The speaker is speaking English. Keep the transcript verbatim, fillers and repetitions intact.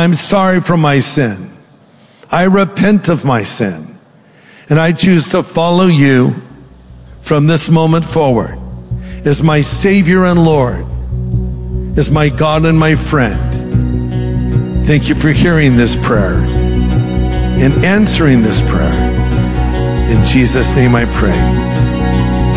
I'm sorry for my sin. I repent of my sin. And I choose to follow you from this moment forward as my Savior and Lord, as my God and my friend. Thank you for hearing this prayer and answering this prayer. In Jesus' name I pray.